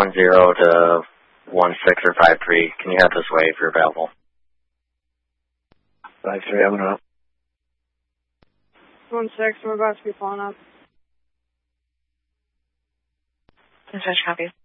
to 16 or 53. Can you have this way if you're available? 53, I'm going up. 16, we're about to be pulling up. Dispatch, copy.